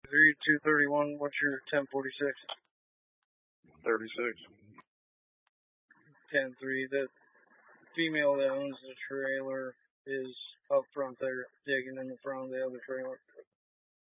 3231, what's your 1046? 36. 10-3, the female that owns the trailer is up front there, digging in the front of the other trailer.